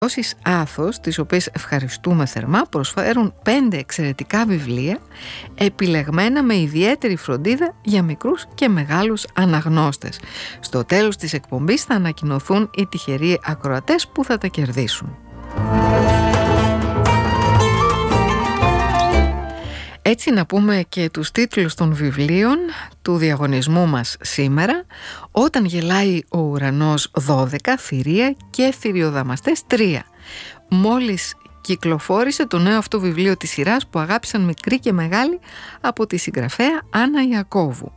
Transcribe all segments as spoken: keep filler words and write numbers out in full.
εκδόσεις Άθος, τις οποίες ευχαριστούμε θερμά, προσφέρουν πέντε εξαιρετικά βιβλία επιλεγμένα με ιδιαίτερη φροντίδα για μικρούς και μεγάλους αναγνώστες. Στο τέλος της εκπομπής θα ανακοινωθούν οι τυχεροί ακροατές που θα τα κερδίσουν. Έτσι να πούμε και τους τίτλους των βιβλίων του διαγωνισμού μας σήμερα: «Όταν γελάει ο ουρανός δώδεκα, θηρία και θηριοδαμαστές τρία». Μόλις κυκλοφόρησε το νέο αυτό βιβλίο της σειράς που αγάπησαν μικροί και μεγάλοι από τη συγγραφέα Άννα Ιακώβου.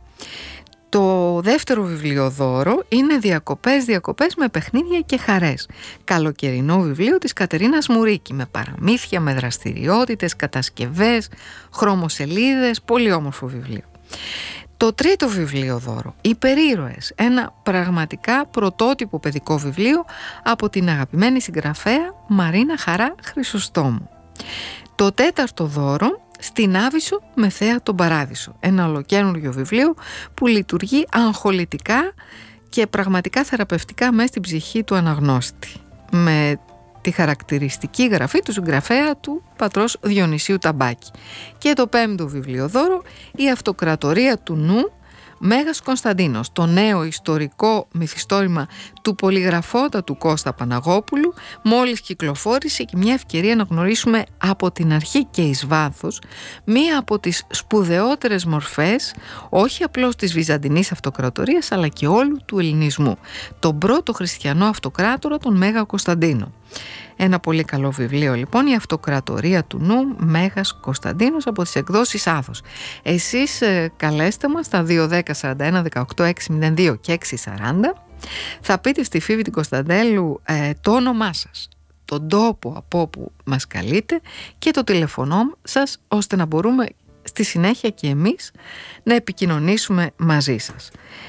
Το δεύτερο βιβλιοδώρο είναι «Διακοπές, διακοπές με παιχνίδια και χαρές». Καλοκαιρινό βιβλίο της Κατερίνας Μουρίκη, με παραμύθια, με δραστηριότητες, κατασκευές, χρωμοσελίδες, πολύ όμορφο βιβλίο. Το τρίτο βιβλιοδώρο, «Υπερήρωες», ένα πραγματικά πρωτότυπο παιδικό βιβλίο από την αγαπημένη συγγραφέα Μαρίνα Χαρά Χρυσοστόμου. Το τέταρτο δώρο, «Στην Άβυσσο με θέα τον Παράδεισο», ένα ολοκαίνουργιο βιβλίο που λειτουργεί αγχολητικά και πραγματικά θεραπευτικά μέσα στην ψυχή του αναγνώστη, με τη χαρακτηριστική γραφή του συγγραφέα του πατρός Διονυσίου Ταμπάκη. Και το πέμπτο βιβλιοδώρο, «Η Αυτοκρατορία του Νου», Μέγας Κωνσταντίνος, το νέο ιστορικό μυθιστόρημα του πολυγραφότατου Κώστα Παναγόπουλου, μόλις κυκλοφόρησε, και μια ευκαιρία να γνωρίσουμε από την αρχή και εις βάθος μία από τις σπουδαιότερες μορφές, όχι απλώς της Βυζαντινής Αυτοκρατορίας, αλλά και όλου του ελληνισμού, τον πρώτο χριστιανό αυτοκράτορα, τον Μέγα Κωνσταντίνο. Ένα πολύ καλό βιβλίο λοιπόν, «Η Αυτοκρατορία του Νου», Μέγας Κωνσταντίνος, από τις εκδόσεις Άθος. Εσείς ε, καλέστε μας στα δύο δέκα σαράντα ένα δεκαοκτώ έξι μηδέν δύο και έξι σαράντα. Θα πείτε στη Φίβη την Κωνσταντέλου ε, το όνομά σας, τον τόπο από όπου μας καλείτε και το τηλεφωνό σας, ώστε να μπορούμε στη συνέχεια και εμείς να επικοινωνήσουμε μαζί σας.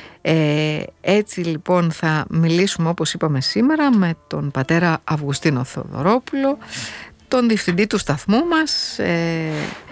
Ε, έτσι λοιπόν θα μιλήσουμε, όπως είπαμε σήμερα, με τον πατέρα Αυγουστίνο Θεοδωρόπουλο, τον διευθυντή του σταθμού μας, ε,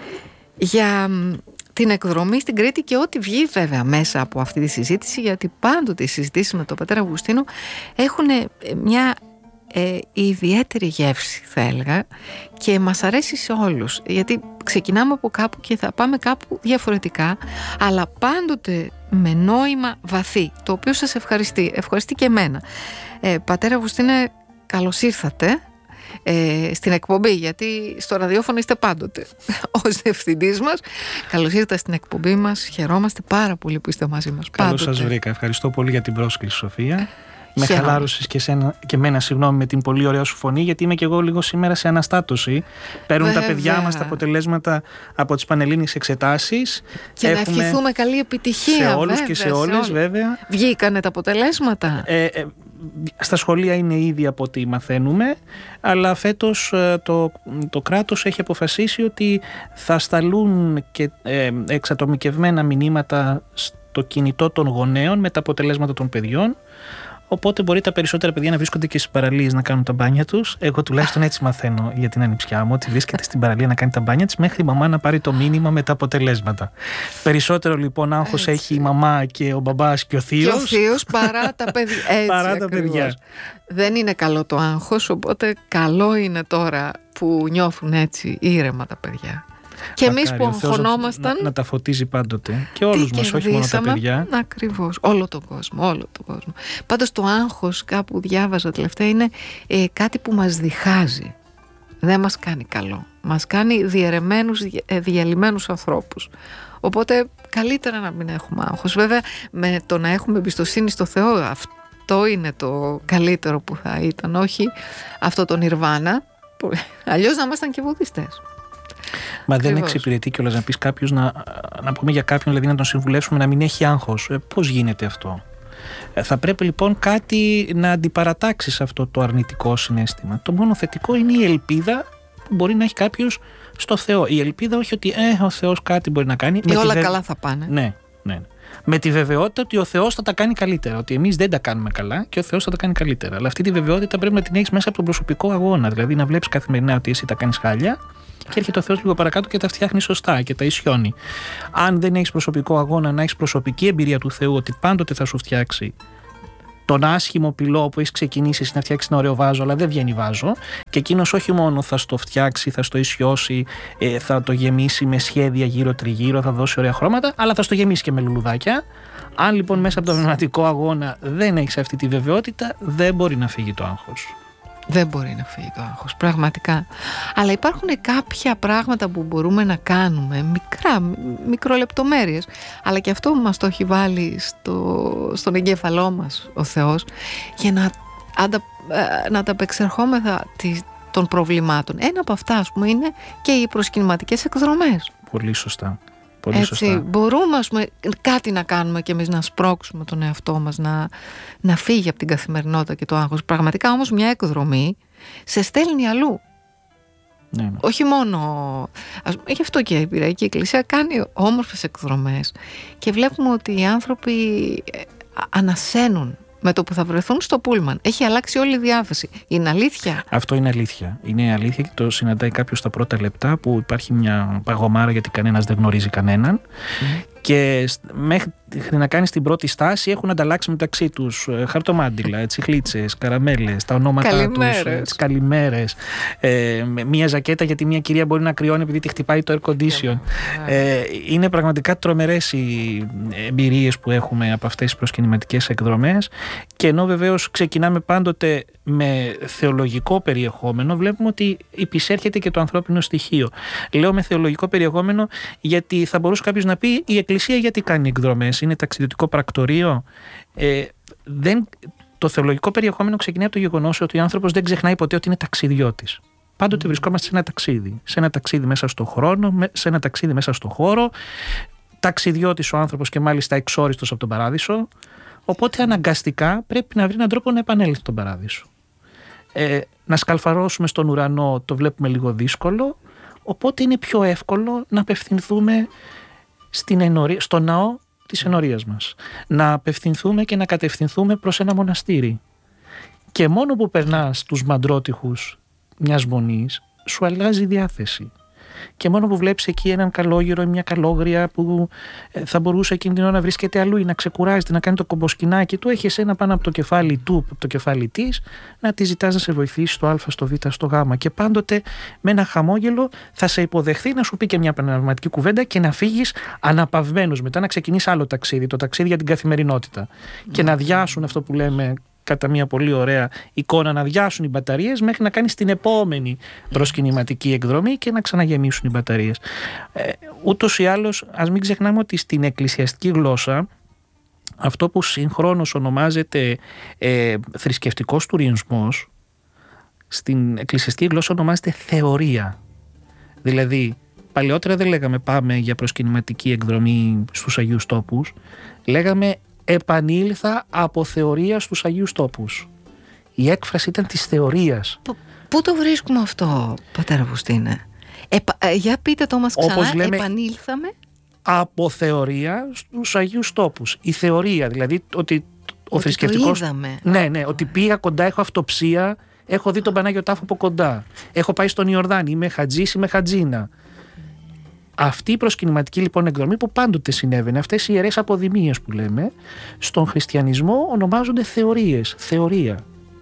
για την εκδρομή στην Κρήτη και ό,τι βγει βέβαια μέσα από αυτή τη συζήτηση, γιατί πάντοτε οι συζητήσεις με τον πατέρα Αυγουστίνο έχουν μια ε, ιδιαίτερη γεύση, θα έλεγα, και μας αρέσει σε όλους, γιατί ξεκινάμε από κάπου και θα πάμε κάπου διαφορετικά, αλλά πάντοτε με νόημα βαθύ, το οποίο σας ευχαριστεί, ευχαριστεί και εμένα. Ε, πατέρα Αυγουστίνε, καλώς ήρθατε ε, στην εκπομπή, γιατί στο ραδιόφωνο είστε πάντοτε ως διευθυντής μας. Καλώς ήρθατε στην εκπομπή μας, χαιρόμαστε πάρα πολύ που είστε μαζί μας. Καλώς σας βρήκα, ευχαριστώ πολύ για την πρόσκληση, Σοφία. Με χαλάρωσες και, σένα, και εμένα, συγγνώμη, με την πολύ ωραία σου φωνή, γιατί είμαι και εγώ λίγο σήμερα σε αναστάτωση. Παίρνουν Βέβαια. τα παιδιά μας τα αποτελέσματα από τις πανελλήνιες εξετάσεις. Και Έχουμε... να ευχηθούμε καλή επιτυχία. Σε όλους βέβαια, και σε, σε όλες, όλους. βέβαια. Βγήκανε τα αποτελέσματα. Ε, ε, στα σχολεία είναι ήδη από ό,τι μαθαίνουμε, αλλά φέτος το, το κράτος έχει αποφασίσει ότι θα σταλούν και ε, εξατομικευμένα μηνύματα στο κινητό των γονέων με τα αποτελέσματα των παιδιών. Οπότε μπορεί τα περισσότερα παιδιά να βρίσκονται και στις παραλίες να κάνουν τα μπάνια τους. Εγώ τουλάχιστον έτσι μαθαίνω για την ανιψιά μου, ότι βρίσκεται στην παραλία να κάνει τα μπάνια της μέχρι η μαμά να πάρει το μήνυμα με τα αποτελέσματα. Περισσότερο λοιπόν άγχος έτσι έχει η μαμά και ο μπαμπάς και ο θείος. Και ο θείος παρά τα παιδιά. Έτσι, παρά τα παιδιά. Δεν είναι καλό το άγχος, οπότε καλό είναι τώρα που νιώθουν έτσι ήρεμα τα παιδιά. Και εμείς που αγχωνόμασταν. Να, να τα φωτίζει πάντοτε. Και όλους μας, όχι μόνο τα παιδιά. Ακριβώς. Όλο τον κόσμο. Όλο τον κόσμο. Πάντως το άγχος, κάπου διάβαζα τελευταία, είναι ε, κάτι που μας διχάζει. Δεν μας κάνει καλό. Μας κάνει διαιρεμένους, ε, διαλυμένους ανθρώπους. Οπότε καλύτερα να μην έχουμε άγχος. Βέβαια, με το να έχουμε εμπιστοσύνη στο Θεό, αυτό είναι το καλύτερο που θα ήταν. Όχι αυτό το νιρβάνα. Αλλιώς να ήμασταν και βουδιστές. Μα δεν εξυπηρετεί κιόλας να πεις κάποιους, να, να πούμε για κάποιον, δηλαδή να τον συμβουλεύσουμε να μην έχει άγχος. Ε, πώς γίνεται αυτό? Ε, θα πρέπει λοιπόν κάτι να αντιπαρατάξει αυτό το αρνητικό συναίσθημα. Το μόνο θετικό είναι η ελπίδα που μπορεί να έχει κάποιος στο Θεό. Η ελπίδα, όχι ότι ε, ο Θεός κάτι μπορεί να κάνει. Και όλα βε... καλά θα πάνε. Ναι, ναι. Με τη βεβαιότητα ότι ο Θεός θα τα κάνει καλύτερα. Ότι εμείς δεν τα κάνουμε καλά και ο Θεός θα τα κάνει καλύτερα. Αλλά αυτή τη βεβαιότητα πρέπει να την έχεις μέσα από τον προσωπικό αγώνα. Δηλαδή να βλέπεις καθημερινά ότι εσύ τα κάνεις χάλια και έρχεται ο Θεός λίγο παρακάτω και τα φτιάχνει σωστά και τα ισιώνει. Αν δεν έχεις προσωπικό αγώνα, να έχεις προσωπική εμπειρία του Θεού ότι πάντοτε θα σου φτιάξει τον άσχημο πυλό που έχει ξεκινήσει να φτιάξει ένα ωραίο βάζο, αλλά δεν βγαίνει βάζο. Και εκείνος όχι μόνο θα στο φτιάξει, θα στο ισιώσει, θα το γεμίσει με σχέδια γύρω-τριγύρω, θα δώσει ωραία χρώματα, αλλά θα στο γεμίσει και με λουλουδάκια. Αν λοιπόν μέσα από το πνευματικό αγώνα δεν έχεις αυτή τη βεβαιότητα, δεν μπορεί να φύγει το άγχος. Δεν μπορεί να φύγει το άγχος, πραγματικά. Αλλά υπάρχουν κάποια πράγματα που μπορούμε να κάνουμε, μικρά, μικρολεπτομέρειες, αλλά και αυτό που μας το έχει βάλει στο, στον εγκέφαλό μας ο Θεός, για να, αντα, να ανταπεξερχόμεθα των προβλημάτων. Ένα από αυτά, ας πούμε, είναι και οι προσκυνηματικές εκδρομές. Πολύ σωστά. Πολύ Έτσι, σωστά. μπορούμε, ας πούμε, κάτι να κάνουμε και εμείς, να σπρώξουμε τον εαυτό μας να, να φύγει από την καθημερινότητα και το άγχος. Πραγματικά όμως μια εκδρομή σε στέλνει αλλού. Ναι, ναι. Όχι μόνο, ας πούμε, γι' αυτό και η Πειραϊκή Εκκλησία κάνει όμορφες εκδρομές και βλέπουμε ότι οι άνθρωποι ανασένουν με το που θα βρεθούν στο πούλμαν. Έχει αλλάξει όλη η διάθεση. Είναι αλήθεια? Αυτό είναι αλήθεια. Είναι αλήθεια και το συναντάει κάποιος στα πρώτα λεπτά, που υπάρχει μια παγωμάρα γιατί κανένας δεν γνωρίζει κανέναν. Mm. Και μέχρι να κάνεις την πρώτη στάση έχουν ανταλλάξει μεταξύ τους χαρτομάντιλα, έτσι, χλίτσες, καραμέλες, τα ονόματά καλημέρες. τους, έτσι, καλημέρες, ε, μία ζακέτα γιατί μια κυρία μπορεί να κρυώνει επειδή τη χτυπάει το air condition. Ε, είναι πραγματικά τρομερές οι εμπειρίες που έχουμε από αυτές τις προσκυνηματικές εκδρομές, και ενώ βεβαίως ξεκινάμε πάντοτε με θεολογικό περιεχόμενο, βλέπουμε ότι υπησέρχεται και το ανθρώπινο στοιχείο. Λέω με θεολογικό περιεχόμενο γιατί θα μπορούσε κάποιος να πει, η Εκκλησία γιατί κάνει εκδρομές, είναι ταξιδιωτικό πρακτορείο? Ε, δεν, το θεολογικό περιεχόμενο ξεκινάει από το γεγονός ότι ο άνθρωπος δεν ξεχνάει ποτέ ότι είναι ταξιδιώτης. Πάντοτε βρισκόμαστε σε ένα ταξίδι. Σε ένα ταξίδι μέσα στον χρόνο, σε ένα ταξίδι μέσα στον χώρο. Ταξιδιώτης ο άνθρωπος και μάλιστα εξόριστος από τον παράδεισο. Οπότε αναγκαστικά πρέπει να βρει έναν τρόπο να επανέλθει στον παράδεισο. Ε, να σκαλφαρώσουμε στον ουρανό το βλέπουμε λίγο δύσκολο. Οπότε είναι πιο εύκολο να απευθυνθούμε στην ενορία, στο ναό της ενορίας μας. Να απευθυνθούμε και να κατευθυνθούμε προς ένα μοναστήρι. Και μόνο που περνάς τους μαντρότυχους μιας μονής, σου αλλάζει η διάθεση. Και μόνο που βλέπεις εκεί έναν καλόγερο ή μια καλόγρια που θα μπορούσε εκείνη την ώρα να βρίσκεται αλλού ή να ξεκουράζεται, να κάνει το κομποσκινάκι του, έχει εσένα πάνω από το κεφάλι του, από το κεφάλι της, να τη ζητάς να σε βοηθήσει στο Α, στο Β, στο Γ. Και πάντοτε με ένα χαμόγελο θα σε υποδεχθεί, να σου πει και μια πνευματική κουβέντα και να φύγεις αναπαυμένος. Μετά να ξεκινήσει άλλο ταξίδι, το ταξίδι για την καθημερινότητα. Mm. Και να διάσουν αυτό που λέμε, κατά μια πολύ ωραία εικόνα, να διάσουν οι μπαταρίες μέχρι να κάνεις την επόμενη προσκυνηματική εκδρομή και να ξαναγεμίσουν οι μπαταρίες. Ε, ούτως ή άλλως, ας μην ξεχνάμε ότι στην εκκλησιαστική γλώσσα αυτό που συγχρόνως ονομάζεται ε, θρησκευτικός τουρισμός, στην εκκλησιαστική γλώσσα ονομάζεται θεωρία. Δηλαδή, παλαιότερα δεν λέγαμε πάμε για προσκυνηματική εκδρομή στους Αγίους Τόπους, λέγαμε επανήλθα από θεωρία στους Αγίους Τόπους. Η έκφραση ήταν της θεωρίας. Πού, πού το βρίσκουμε αυτό, πατέρα Αυγουστίνε? Επα, ε, για πείτε το μας ξανά. Όπως λέμε, επανήλθαμε από θεωρία στους Αγίους Τόπους. Η θεωρία, δηλαδή ότι ο ότι θρησκευτικός... το είδαμε. Ναι, ναι, ότι πήγα κοντά, έχω αυτοψία, έχω δει τον Πανάγιο Τάφο από κοντά, έχω πάει στον Ιορδάνη, είμαι χατζής, είμαι χατζίνα. Αυτή η προσκυνηματική λοιπόν εκδρομή που πάντοτε συνέβαινε, αυτές οι ιερές αποδημίες που λέμε, στον χριστιανισμό ονομάζονται θεωρίες, θεωρία.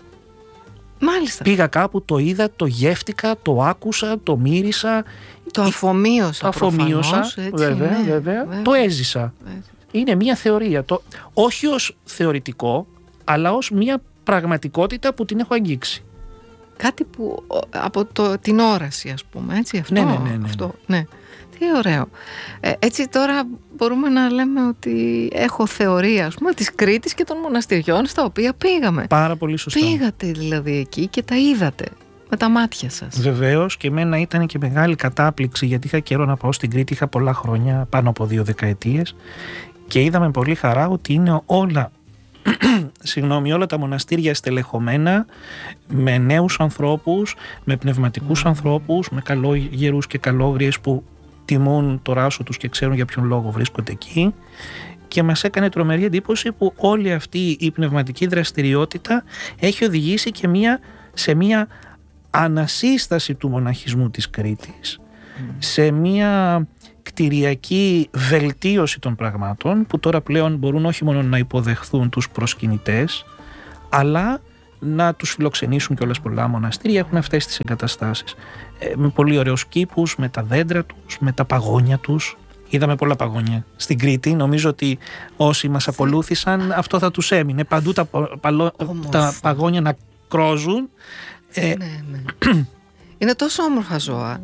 Μάλιστα. Πήγα κάπου, το είδα, το γεύτηκα, το άκουσα, το μύρισα. Το αφομοίωσα. Το αφομοίωσα, έτσι, βέβαια, ναι, βέβαια, βέβαια. Το έζησα. Έτσι. Είναι μια θεωρία. Το, όχι ως θεωρητικό, αλλά ως μια πραγματικότητα που την έχω αγγίξει. Κάτι που από το, την όραση, ας πούμε, έτσι, αυτό. Ναι, ναι, ναι, ναι. Αυτό, ναι. Τι ωραίο. Ε, έτσι τώρα μπορούμε να λέμε ότι έχω θεωρία, ας πούμε, της Κρήτης και των μοναστηριών στα οποία πήγαμε. Πάρα πολύ σωστά. Πήγατε δηλαδή εκεί και τα είδατε με τα μάτια σας. Βεβαίως, και εμένα ήταν και μεγάλη κατάπληξη, γιατί είχα καιρό να πάω στην Κρήτη, είχα πολλά χρόνια, πάνω από δύο δεκαετίες, και είδαμε πολύ χαρά ότι είναι όλα συγγνώμη, όλα τα μοναστήρια στελεχωμένα με νέους ανθρώπους, με πνευματικούς mm. ανθρώπους, με καλόγερους και καλόγριες που τιμούν το ράσο τους και ξέρουν για ποιον λόγο βρίσκονται εκεί, και μας έκανε τρομερή εντύπωση που όλη αυτή η πνευματική δραστηριότητα έχει οδηγήσει και μια, σε μια ανασύσταση του μοναχισμού της Κρήτης, mm. σε μια κτηριακή βελτίωση των πραγμάτων που τώρα πλέον μπορούν όχι μόνο να υποδεχθούν τους προσκυνητές, αλλά να τους φιλοξενήσουν κιόλας πολλά μοναστήρια. Έχουν αυτές τις εγκαταστάσεις ε, με πολύ ωραίους κήπους, με τα δέντρα τους, με τα παγόνια τους. Είδαμε πολλά παγόνια στην Κρήτη. Νομίζω ότι όσοι μας ακολούθησαν αυτό θα τους έμεινε. Παντού τα, παλο, τα παγόνια να κρόζουν. Ε, ναι, ναι. Είναι τόσο όμορφα ζώα.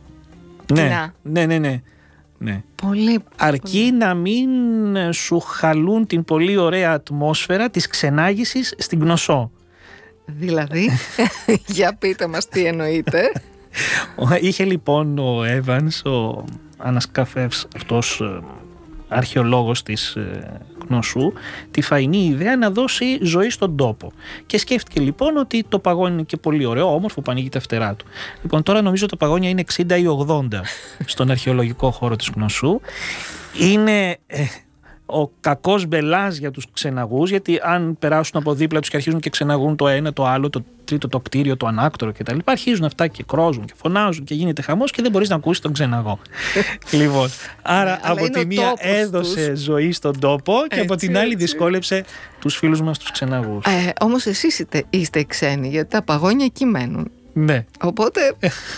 Ναι, ναι, ναι, ναι. Ναι. Πολύ, αρκεί πολύ. να μην σου χαλούν την πολύ ωραία ατμόσφαιρα της ξενάγησης στην Κνωσό. Δηλαδή, για πείτε μας τι εννοείτε. Είχε λοιπόν ο Evans, ο ανασκαφεύς αυτός αρχαιολόγος της Κνωσού, τη φαϊνή ιδέα να δώσει ζωή στον τόπο. Και σκέφτηκε λοιπόν ότι το παγόνι είναι και πολύ ωραίο, όμορφο, που ανοίγει τα φτερά του. Λοιπόν, τώρα νομίζω το παγόνια είναι εξήντα ή ογδόντα στον αρχαιολογικό χώρο της Κνωσού. Είναι ε, ο κακός μπελάς για τους ξεναγούς, γιατί αν περάσουν από δίπλα τους και αρχίζουν και ξεναγούν το ένα, το άλλο, το τρίτο, το κτίριο, το ανάκτορο κτλ. Αρχίζουν αυτά και κρόζουν και φωνάζουν και γίνεται χαμός και δεν μπορείς να ακούσεις τον ξεναγό. Λοιπόν, άρα από τη μία έδωσε τους ζωή στον τόπο και έτσι, από την άλλη έτσι. Δυσκόλεψε τους φίλους μας τους ξεναγούς. Ε, όμως εσείς είστε, είστε ξένοι, γιατί τα παγόνια εκεί μένουν. Ναι. Οπότε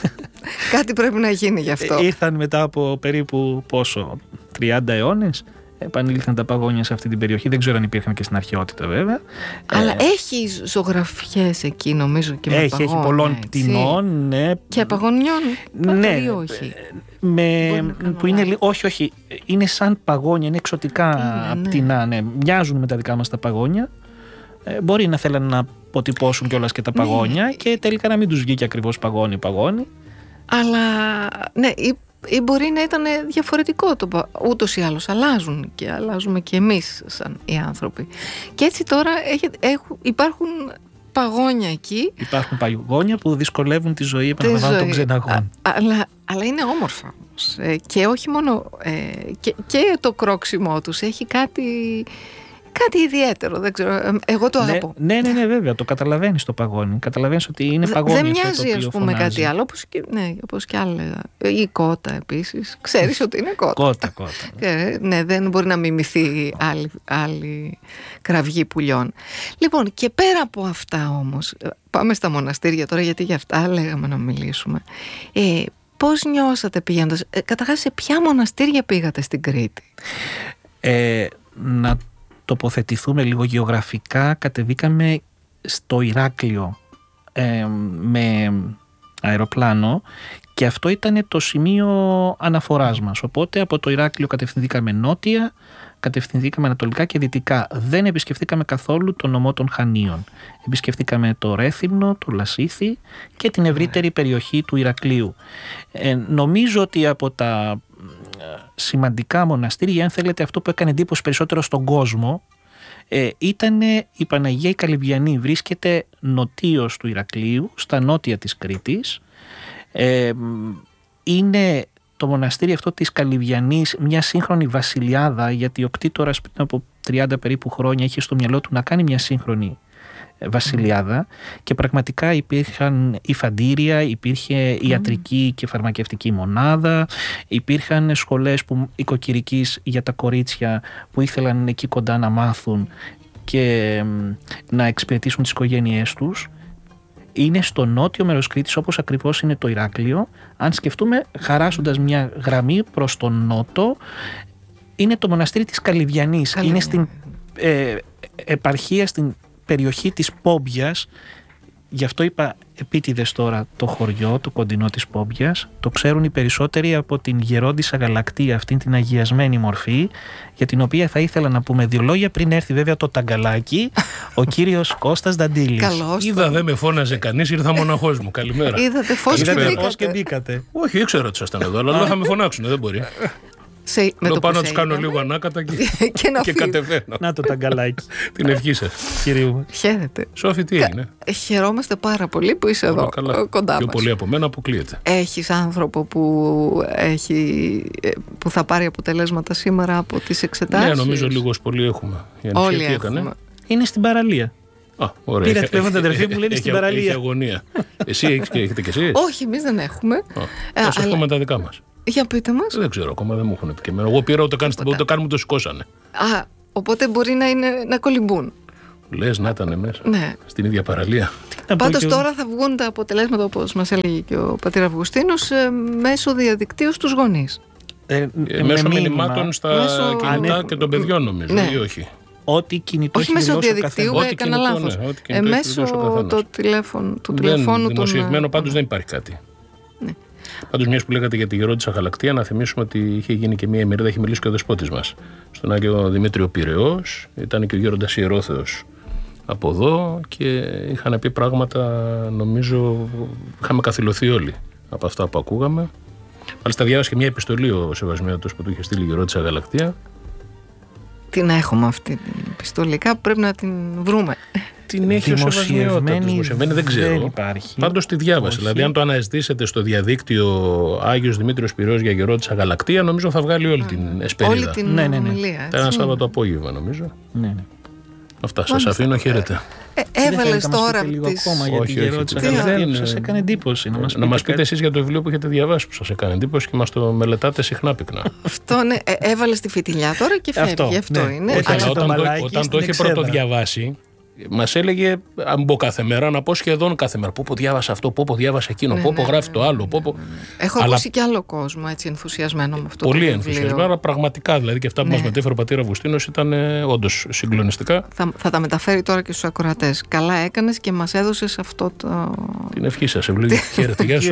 κάτι πρέπει να γίνει γι' αυτό. Ε, ήρθαν μετά από περίπου πόσο, τριάντα αιώνες. Επανήλθαν τα παγόνια σε αυτή την περιοχή. Δεν ξέρω αν υπήρχαν και στην αρχαιότητα βέβαια. Αλλά ε, έχει ζωγραφιές εκεί νομίζω και με έχει, παγόνια. Έχει πολλών έτσι. πτηνών. Ναι. Και παγωνιών. Ναι. Ή όχι. Με, που είναι, όχι, όχι. Είναι σαν παγόνια, είναι εξωτικά είναι, πτηνά. Ναι. Ναι. Μοιάζουν με τα δικά μας τα παγόνια. Ε, μπορεί να θέλουν να αποτυπώσουν κιόλας και τα παγόνια, ναι. Και τελικά να μην τους βγήκε ακριβώς παγόνι παγόνι. Αλλά ναι, ή μπορεί να ήταν διαφορετικό το, ούτως ή άλλως αλλάζουν και αλλάζουμε και εμείς σαν οι άνθρωποι. Και έτσι τώρα έχει, έχουν, υπάρχουν παγόνια εκεί. Υπάρχουν παγόνια που δυσκολεύουν τη ζωή, επαναλαμβάνω, των ξεναγών. Αλλά, αλλά είναι όμορφα όμως. Ε, και όχι μόνο ε, και, και το κρόξιμό τους έχει κάτι, κάτι ιδιαίτερο, δεν ξέρω, εγώ το αγαπώ. Ναι, ναι, ναι, βέβαια, το καταλαβαίνεις το παγόνι. Καταλαβαίνεις ότι είναι παγόνι. Δεν μοιάζει, ας πούμε, φωνάζει. Κάτι άλλο, όπως και, ναι, όπως και άλλα. Η κότα επίσης. Ξέρεις ότι είναι κότα. Κότα, κότα. Και, ναι, δεν μπορεί να μιμηθεί άλλη, άλλη κραυγή πουλιών. Λοιπόν, και πέρα από αυτά όμως, πάμε στα μοναστήρια τώρα, γιατί για αυτά λέγαμε να μιλήσουμε. Ε, πώς νιώσατε πηγαίνοντας, ε, καταρχάς σε ποια μοναστήρια πήγατε στην Κρήτη? Ε, να τοποθετηθούμε λίγο γεωγραφικά. Κατεβήκαμε στο Ηράκλειο ε, με αεροπλάνο και αυτό ήταν το σημείο αναφοράς μας. Οπότε από το Ηράκλειο κατευθυνθήκαμε νότια, κατευθυνθήκαμε ανατολικά και δυτικά. Δεν επισκεφθήκαμε καθόλου το νομό των Χανίων. Επισκεφθήκαμε το Ρέθυμνο, το Λασίθι και την ευρύτερη περιοχή του Ηρακλείου. Ε, νομίζω ότι από τα σημαντικά μοναστήρια, αν θέλετε, αυτό που έκανε εντύπωση περισσότερο στον κόσμο, ε, ήταν η Παναγία η Καλυβιανή. Βρίσκεται νοτίως του Ηρακλείου, στα νότια της Κρήτης. Ε, είναι το μοναστήρι αυτό της Καλυβιανής μια σύγχρονη βασιλιάδα, γιατί ο κτήτορας πριν από τριάντα περίπου χρόνια είχε στο μυαλό του να κάνει μια σύγχρονη βασιλιάδα και πραγματικά υπήρχαν υφαντήρια, υπήρχε ιατρική και φαρμακευτική μονάδα, υπήρχαν σχολές που, οικοκυρικής για τα κορίτσια που ήθελαν εκεί κοντά να μάθουν και να εξυπηρετήσουν τις οικογένειές τους. Είναι στο νότιο μέρος Κρήτης, όπως ακριβώς είναι το Ηράκλειο. Αν σκεφτούμε χαράσσοντας μια γραμμή προς τον νότο, είναι το μοναστήρι της Καλυβιανής. Είναι στην ε, επαρχία, στην περιοχή της Πόμπιας. Γι' αυτό είπα επίτηδες τώρα το χωριό, το κοντινό της Πόμπιας. Το ξέρουν οι περισσότεροι από την Γερόντισσα Γαλακτία, αυτήν την αγιασμένη μορφή, για την οποία θα ήθελα να πούμε δύο λόγια πριν έρθει βέβαια το ταγκαλάκι, ο κύριος Κώστας Δαντήλης. Καλώς. Είδα, δεν με φώναζε κανείς, ήρθα μοναχός μου. Καλημέρα. Είδατε φως και μπήκατε. και μπήκατε. Όχι, ήξερα ότι ήσασταν εδώ, αλλά δεν θα με φωνάξουν, δεν μπορεί. Σε, Λέω πάω να τους κάνω λίγο ανάκατα και, και, να και κατεβαίνω. Να το ταγκαλάκι. Την ευχή σας. Κυρίου. Χαίρετε. Σόφη, τι έγινε? Χαιρόμαστε πάρα πολύ που είσαι εδώ κοντά μας. Πιο πολύ από μένα αποκλείεται. Έχεις άνθρωπο που, έχει, που θα πάρει αποτελέσματα σήμερα από τις εξετάσεις? Ναι, νομίζω λίγος πολύ έχουμε. Όλοι έχουμε. Είναι στην παραλία. Α, ωραία. Πήρα τηλέφωνο την αδερφή μου, λένε στην παραλία. Έχει αγωνία. Εσύ έχετε κι εσείς? Όχι, εμείς δεν έχουμε. Θα σας πούμε τα δικά μας. Για πείτε μας. Δεν ξέρω, ακόμα δεν μου έχουν πει και εμένα. Εγώ πήρα ούτε καν το κάνουμε, το σηκώσανε. Α, οπότε μπορεί να, είναι, να κολυμπούν. Λες να ήταν μέσα, ναι. στην ίδια παραλία. Πάντως και... τώρα θα βγουν τα αποτελέσματα, όπως μας έλεγε και ο πατήρ Αυγουστίνος, μέσω διαδικτύου στους γονείς. Ε, ε, μέσω μηνυμάτων στα μέσω... κινητά ναι, και των παιδιών, νομίζω, ναι. ή όχι. Ό,τι κινητό όχι μέσω διαδικτύου, έκανα λάθος. Ναι, ε, μέσω το τηλέφωνο, του τηλεφώνου. Δημοσιευμένο τον... πάντως δεν υπάρχει κάτι. Ναι. Πάντως, μιας που λέγατε για τη γερόντισσα Γαλακτεία, να θυμίσουμε ότι είχε γίνει και μια ημερίδα, έχει μιλήσει και ο Δεσπότης μας. Στον Άγιο Δημήτριο Πειραιώς, ήταν και ο γέροντας Ιερόθεος από εδώ και είχαν πει πράγματα, νομίζω, είχαμε καθυλωθεί όλοι από αυτά που ακούγαμε. Μάλιστα, διάβασε και μια επιστολή ο Σεβασμιώτος που του είχε στείλει η γερόντισσα Γαλακτεία. Τι να έχουμε αυτή την επιστολή, κάπου πρέπει να την βρούμε. Την έχει ο Σεβασμιώτος, δημοσιευμένη δεν ξέρω. Δεν υπάρχει. Πάντως τη διάβασε. Δηλαδή, αν το αναζητήσετε στο διαδίκτυο Άγιος Δημήτριος Πειραιώς για γερόντισσα Γαλακτεία, νομίζω θα βγάλει όλη Α, την εσπερίδα. Όλη την ναι, ναι, ναι. ομιλία. Ήταν ένα Σάββατο απόγευμα, νομίζω. Ναι, ναι. Αυτά, σας αφήνω, χαίρετε. Ε, Έβαλες τώρα λίγο τις... ακόμα για τη γερόντισσα Γαλακτεία. Σας έκανε εντύπωση. Να μας, να μας πείτε εσείς για το βιβλίο που έχετε διαβάσει που σας έκανε εντύπωση και μας το μελετάτε συχνά πυκνά. Αυτό ναι, έβαλες τη φιτιλιά τώρα και φεύγει. Αυτό είναι. Όταν το είχε πρωτοδιαβάσει, μας έλεγε, αν μπω κάθε μέρα, να πω σχεδόν κάθε μέρα. Πόπο διάβασα αυτό, πόπο διάβασα εκείνο, ναι, πόπο ναι, γράφει ναι, το ναι, άλλο. ναι, Πόπο... Έχω αλλά... ακούσει και άλλο κόσμο έτσι ενθουσιασμένο με αυτό. Πολύ το ενθουσιασμένο, αλλά πραγματικά δηλαδή και αυτά που ναι. μας μετέφερε ο πατήρ Αυγουστίνος ήταν ε, όντως συγκλονιστικά. Θα, θα τα μεταφέρει τώρα και στους ακροατές. Καλά έκανες και μας έδωσες αυτό το. Την ευχή σας, ευλογή. Χαίρετε, γεια σας.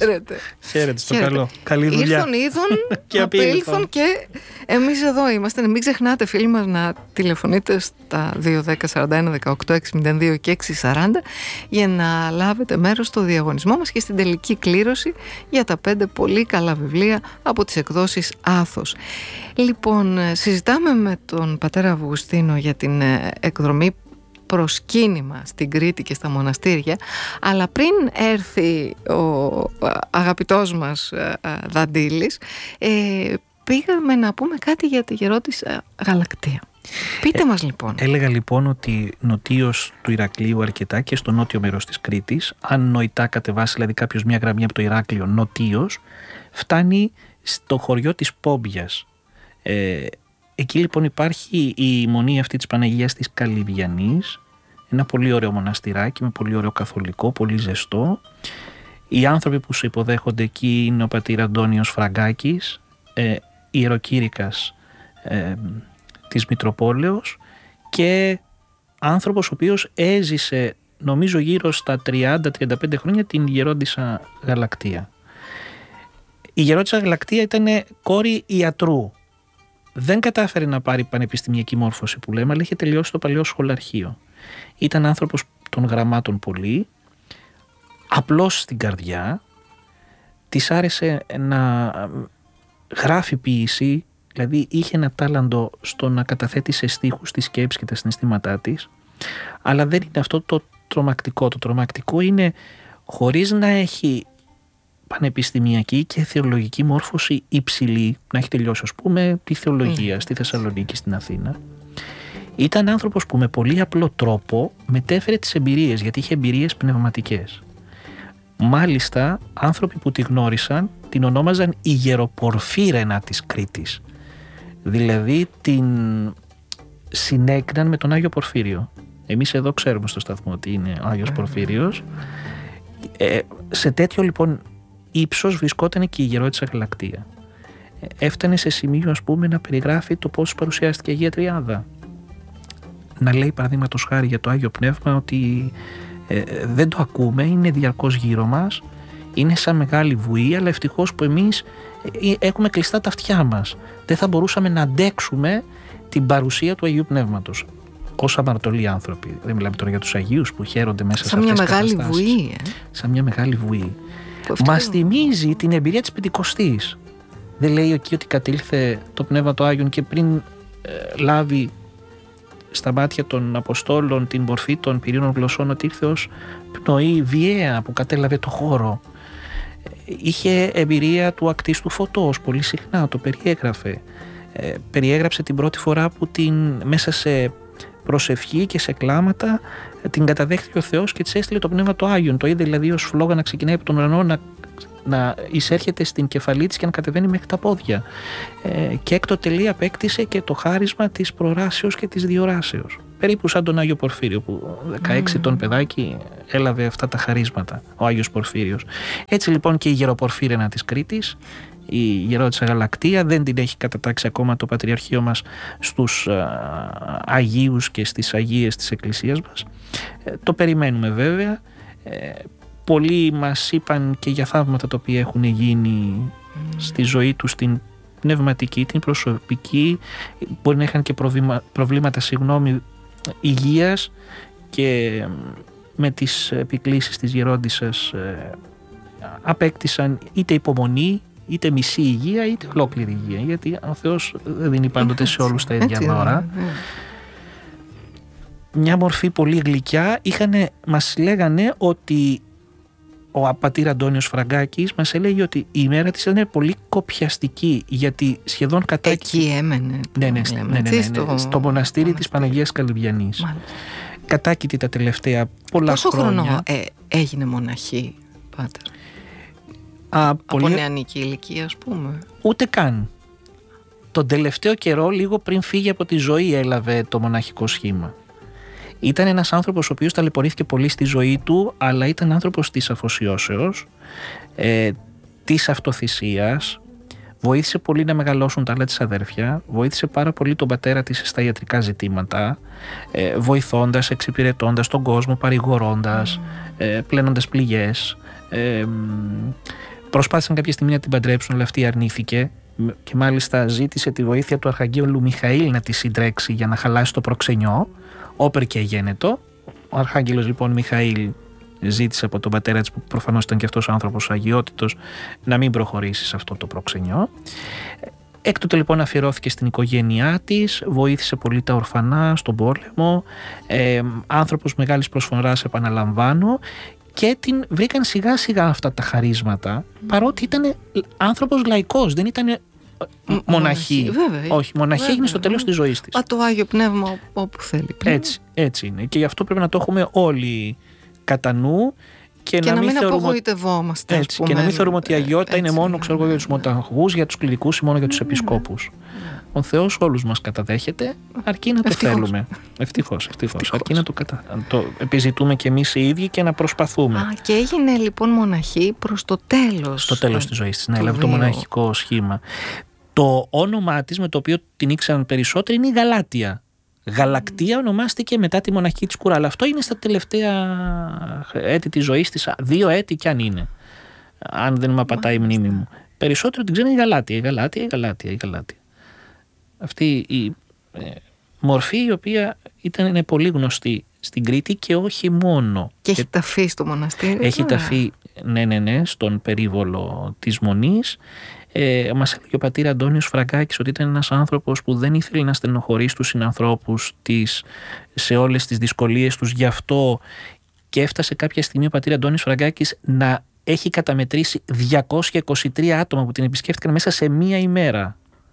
Χαίρετε, στο καλό. Καλή δουλειά. Ήρθον, είδον, απήλθον και εμείς εδώ είμαστε. Μην ξεχνάτε, φίλοι μας, να τηλεφωνείτε στα δύο δέκα σαράντα ένα δεκαοκτώ έξι μηδέν δύο και έξι σαράντα για να λάβετε μέρος στο διαγωνισμό μας και στην τελική κλήρωση για τα πέντε πολύ καλά βιβλία από τις εκδόσεις Άθος. Λοιπόν, συζητάμε με τον πατέρα Αυγουστίνο για την εκδρομή προσκύνημα στην Κρήτη και στα μοναστήρια, αλλά πριν έρθει ο αγαπητός μας Δαντήλης, ε, πήγαμε να πούμε κάτι για τη γερόντισσα Γαλακτεία. Πείτε μας λοιπόν. Ε, έλεγα λοιπόν ότι νοτίως του Ηρακλείου αρκετά και στο νότιο μέρος της Κρήτης, αν νοητά κατεβάσει δηλαδή κάποιος μια γραμμή από το Ηράκλειο νοτίως, φτάνει στο χωριό της Πόμπιας. Ε, εκεί λοιπόν υπάρχει η μονή αυτή της Παναγίας της Καλυβιανής, ένα πολύ ωραίο μοναστηράκι με πολύ ωραίο καθολικό, πολύ ζεστό. Οι άνθρωποι που σε υποδέχονται εκεί είναι ο πατήρ Αντώνιος Φραγκάκης, ε, ιεροκήρυκας ε, της Μητροπόλεως και άνθρωπος ο οποίος έζησε νομίζω γύρω στα τριάντα με τριάντα πέντε χρόνια την γερόντισσα Γαλακτεία. Η γερόντισσα Γαλακτεία ήταν κόρη ιατρού. Δεν κατάφερε να πάρει πανεπιστημιακή μόρφωση που λέμε, αλλά είχε τελειώσει το παλαιό σχολαρχείο. Ήταν άνθρωπος των γραμμάτων πολύ, απλός στην καρδιά, της άρεσε να γράφει ποίηση. Δηλαδή είχε ένα τάλαντο στο να καταθέτει σε στίχους τη σκέψη και τα συναισθήματά της, αλλά δεν είναι αυτό το τρομακτικό. Το τρομακτικό είναι χωρίς να έχει πανεπιστημιακή και θεολογική μόρφωση υψηλή, να έχει τελειώσει ας πούμε τη θεολογία mm. στη Θεσσαλονίκη, στην Αθήνα. Ήταν άνθρωπος που με πολύ απλό τρόπο μετέφερε τις εμπειρίες, γιατί είχε εμπειρίες πνευματικές. Μάλιστα άνθρωποι που τη γνώρισαν την ονόμαζαν η γεροπορφύρενα της Κρήτης. Δηλαδή την συνέκριναν με τον Άγιο Πορφύριο. Εμείς εδώ ξέρουμε στο σταθμό ότι είναι ο Άγιος Πορφύριος. Ε, σε τέτοιο λοιπόν ύψος βρισκόταν και η γερόντισσα Γαλακτεία. Ε, έφτανε σε σημείο ας πούμε να περιγράφει το πώς παρουσιάστηκε η Αγία Τριάδα. Να λέει παραδείγματος χάρη για το Άγιο Πνεύμα ότι ε, δεν το ακούμε, είναι διαρκώς γύρω μας, είναι σαν μεγάλη βουή, αλλά ευτυχώς που εμείς έχουμε κλειστά τα αυτιά μας. Δεν θα μπορούσαμε να αντέξουμε την παρουσία του Αγίου Πνεύματος ως αμαρτωλοί άνθρωποι. Δεν μιλάμε τώρα για τους Αγίους που χαίρονται μέσα σαν σε αυτές τις καταστάσεις. Σαν μια μεγάλη βουή. Ε? Σαν μια μεγάλη βουή. Μας θυμίζει την εμπειρία της Πεντηκοστής. Δεν λέει εκεί ότι κατήλθε το Πνεύμα του Άγιον και πριν ε, λάβει στα μάτια των Αποστόλων την μορφή των πυρήνων γλωσσών, ότι ήρθε ως πνοή βιαία που κατέλαβε το χώρο. Είχε εμπειρία του ακτίστου φωτός, πολύ συχνά το περιέγραφε. Ε, περιέγραψε την πρώτη φορά που την, μέσα σε προσευχή και σε κλάματα την καταδέχθηκε ο Θεός και της έστειλε το Πνεύμα του Άγιον. Το είδε δηλαδή ως φλόγα να ξεκινάει από τον ουρανό, να, να εισέρχεται στην κεφαλή της και να κατεβαίνει μέχρι τα πόδια. Ε, και έκτοτε λέει απέκτησε και το χάρισμα της προράσεως και της διοράσεως. περίπου σαν τον Άγιο Πορφύριο, που δεκαέξι ετών mm. παιδάκι έλαβε αυτά τα χαρίσματα, ο Άγιος Πορφύριος. Έτσι λοιπόν και η γεροπορφύρινα της Κρήτης, η γερόντισσα Γαλακτεία, δεν την έχει κατατάξει ακόμα το Πατριαρχείο μας στους α, Αγίους και στις Αγίες της Εκκλησίας μας. Ε, το περιμένουμε βέβαια. Ε, πολλοί μας είπαν και για θαύματα τα οποία έχουν γίνει mm. στη ζωή τους, την πνευματική, την προσωπική. Μπορεί να είχαν και προβλήμα, προβλήματα συγγνώμη, υγείας, και με τις επικλήσεις της γερόντισσας ε, απέκτησαν είτε υπομονή, είτε μισή υγεία, είτε ολόκληρη υγεία, γιατί ο Θεός δεν δίνει πάντοτε σε όλους τα ίδια δώρα. Μια μορφή πολύ γλυκιά. Είχανε, μας λέγανε ότι ο πατήρ Αντώνιος Φραγκάκης μας έλεγε ότι η ημέρα της ήταν πολύ κοπιαστική, γιατί σχεδόν κατάκητη. Εκεί έμενε. Ναι, ναι, ναι, ναι, ναι, ναι, στο... στο μοναστήρι της Παναγίας Καλυβιανής. Κατάκητη τα τελευταία πολλά Πόσο χρόνια. Πόσο χρόνο ε, έγινε μοναχή, πάτερ? Α, Από πολύ... νεανική ηλικία, ας πούμε. Ούτε καν. Τον τελευταίο καιρό, λίγο πριν φύγει από τη ζωή, έλαβε το μοναχικό σχήμα. Ήταν ένας άνθρωπος ο οποίος ταλαιπωρήθηκε πολύ στη ζωή του, αλλά ήταν άνθρωπος της αφοσιώσεως, ε, της αυτοθυσίας. Βοήθησε πολύ να μεγαλώσουν τα άλλα της αδέρφια, βοήθησε πάρα πολύ τον πατέρα της στα ιατρικά ζητήματα, ε, βοηθώντας, εξυπηρετώντας τον κόσμο, παρηγορώντας, mm. ε, πλένοντας πληγές. Ε, προσπάθησαν κάποια στιγμή να την παντρέψουν, αλλά αυτή αρνήθηκε και μάλιστα ζήτησε τη βοήθεια του Αρχαγγέλου Μιχαήλ να τη συντρέξει για να χαλάσει το προξενιό, όπερ και γένετο. Ο Αρχάγγελος λοιπόν Μιχαήλ ζήτησε από τον πατέρα της, που προφανώς ήταν και αυτός άνθρωπος αγιότητος, να μην προχωρήσει σε αυτό το προξενιό. Έκτοτε λοιπόν αφιερώθηκε στην οικογένειά της, βοήθησε πολύ τα ορφανά στον πόλεμο, ε, άνθρωπος μεγάλης προσφοράς, επαναλαμβάνω, και την βρήκαν σιγά σιγά αυτά τα χαρίσματα, παρότι ήταν άνθρωπος λαϊκός, δεν ήταν μοναχή. Βέβαια, όχι, μοναχή βέβαια, έγινε στο τέλος της ζωής της. Α, το Άγιο Πνεύμα όπου θέλει. Έτσι, έτσι είναι, και γι' αυτό πρέπει να το έχουμε όλοι κατά νου, και, και να, να μην, μην απογοητευόμαστε. Έτσι, πούμε, και να μην θεωρούμε ότι η αγιότητα είναι μόνο ξέρω, για τους μοναχούς, για τους κληρικούς ή μόνο για τους επισκόπους. Ο Θεός όλους μας καταδέχεται, αρκεί να το ευτυχώς. θέλουμε. Ευτυχώς, ευτυχώς. Αρκεί να το, κατα... το επιζητούμε και εμείς οι ίδιοι και να προσπαθούμε. Α, και έγινε λοιπόν μοναχή προς το τέλος. Στο τέλος της ζωής της, να έλαβε το μοναχικό σχήμα. Το όνομά της, με το οποίο την ήξεραν περισσότεροι, είναι η Γαλάτεια. Γαλακτεία ονομάστηκε μετά τη μοναχική της κουρά. Αλλά αυτό είναι στα τελευταία έτη της ζωής της, δύο έτη κι αν είναι. Αν δεν με απατάει η μνήμη μου. Περισσότερο την ξέρουν η Γαλάτεια, η Γαλάτεια, η Γαλάτεια, η Γαλάτεια. Αυτή η ε, μορφή, η οποία ήταν πολύ γνωστή στην Κρήτη και όχι μόνο. Και έχει ταφεί στο μοναστήρι. Έχει ταφεί, ναι, ναι, ναι, στον περίβολο της Μονής. Ε, μας έλεγε ο πατήρ Αντώνιος Φραγκάκης ότι ήταν ένας άνθρωπος που δεν ήθελε να στενοχωρήσει τους συνανθρώπους της σε όλες τις δυσκολίες τους. Γι' αυτό και έφτασε κάποια στιγμή ο πατήρ Αντώνιος Φραγκάκης να έχει καταμετρήσει διακόσια είκοσι τρία άτομα που την επισκέφτηκαν μέσα σε μία ημέρα.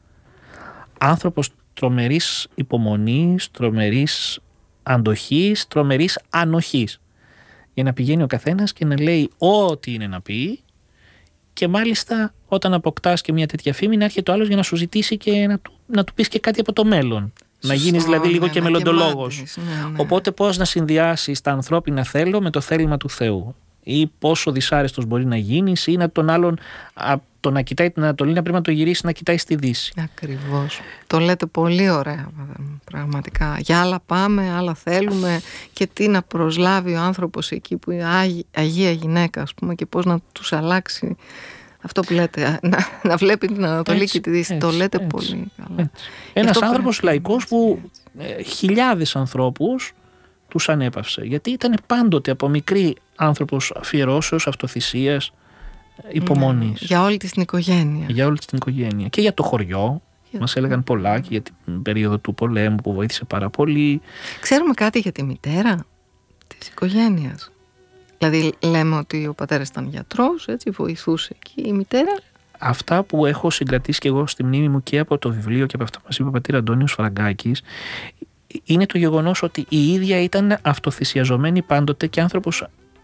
Άνθρωπος τρομερής υπομονής, τρομερής αντοχής, τρομερής ανοχής. Για να πηγαίνει ο καθένας και να λέει ό,τι είναι να πει, και μάλιστα όταν αποκτάς και μια τέτοια φήμη, να έρχεται ο άλλος για να σου ζητήσει και να του, να του πεις και κάτι από το μέλλον. Σωστό, να γίνεις δηλαδή λίγο ναι, και μελλοντολόγος. Ναι, ναι. Οπότε πώς να συνδυάσεις τα ανθρώπινα θέλω με το θέλημα του Θεού, ή πόσο δυσάρεστος μπορεί να γίνεις, ή να τον άλλον το να κοιτάει την Ανατολή να πρέπει να το γυρίσει να κοιτάει στη Δύση. Ακριβώς. Το λέτε πολύ ωραία, πραγματικά. Για άλλα πάμε, άλλα θέλουμε, και τι να προσλάβει ο άνθρωπος εκεί που είναι Αγία γυναίκα, ας πούμε, και πώς να τους αλλάξει αυτό που λέτε, να, να βλέπει την Ανατολή έτσι, και τη Δύση. Έτσι, το λέτε έτσι, πολύ καλά. Ένας άνθρωπος λαϊκός που ε, χιλιάδες ανθρώπους τους ανέπαυσε, γιατί ήταν πάντοτε από μικρή άνθρωπος αφιερώσεως, αυτοθυσίας, υπομονής. Ναι, για όλη της την οικογένεια. Για όλη της την οικογένεια. Και για το χωριό. Για... Μας έλεγαν πολλά και για την περίοδο του πολέμου που βοήθησε πάρα πολύ. Ξέρουμε κάτι για τη μητέρα της οικογένειας? Δηλαδή λέμε ότι ο πατέρας ήταν γιατρός, έτσι, βοηθούσε εκεί. Η μητέρα? Αυτά που έχω συγκρατήσει και εγώ στη μνήμη μου και από το βιβλίο και από αυτά που μας είπε ο πατήρ Αντώνιος Φραγκάκης, είναι το γεγονός ότι η ίδια ήταν αυτοθυσιαζομένη πάντοτε και άνθρωπος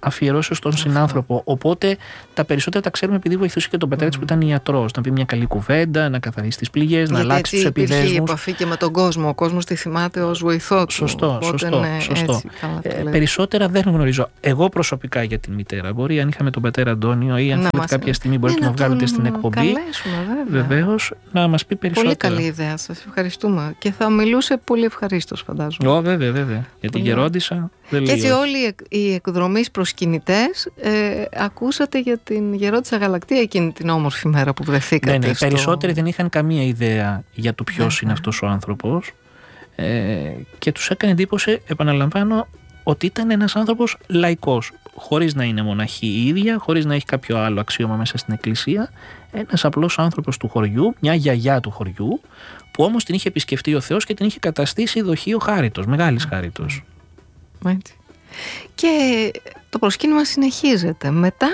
αφιερώσεως στον αυτό. συνάνθρωπο. Οπότε τα περισσότερα τα ξέρουμε επειδή βοηθούσε και τον πατέρα της που ήταν ιατρός. Να πει μια καλή κουβέντα, να καθαρίσει τις πληγές, να αλλάξει τους επιδέσμους. Υπήρχε η επαφή και με τον κόσμο. Ο κόσμος τη θυμάται ως βοηθό του. Σωστό, Οπότε, σωστό. ναι, σωστό. έτσι, καλά, ε, περισσότερα δεν γνωρίζω. Εγώ προσωπικά για την μητέρα. Μπορεί αν είχαμε τον πατέρα Αντώνιο ή αν να θέλετε μας... κάποια στιγμή μπορείτε να, να το βγάλετε στην εκπομπή. Βεβαίως, να μας πει περισσότερα. Πολύ καλή ιδέα. Σας ευχαριστούμε. Και θα μιλούσε πολύ ευχαρίστως, φαντάζομαι. Ω, βέβαια, βέβαια. Γιατί γερόντισα. Δεν και έτσι λέει όλοι οι εκδρομείς προσκυνητές ε, ακούσατε για την Γερόντισσα Γαλακτεία εκείνη την όμορφη μέρα που βρεθήκατε. Ναι, ναι. Στο... Οι περισσότεροι δεν είχαν καμία ιδέα για το ποιος ναι, είναι ναι. αυτός ο άνθρωπος ε, και τους έκανε εντύπωση, επαναλαμβάνω, ότι ήταν ένας άνθρωπος λαϊκός, χωρίς να είναι μοναχή η ίδια, χωρίς να έχει κάποιο άλλο αξίωμα μέσα στην εκκλησία. Ένας απλός άνθρωπος του χωριού, μια γιαγιά του χωριού, που όμως την είχε επισκεφτεί ο Θεός και την είχε καταστήσει δοχείο χάριτος, μεγάλης χάριτος. Έτσι. Και το προσκύνημα συνεχίζεται. Μετά